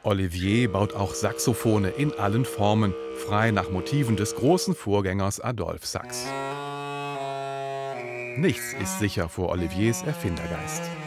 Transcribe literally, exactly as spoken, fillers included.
Olivier baut auch Saxophone in allen Formen, frei nach Motiven des großen Vorgängers Adolphe Sax. Nichts ist sicher vor Oliviers Erfindergeist.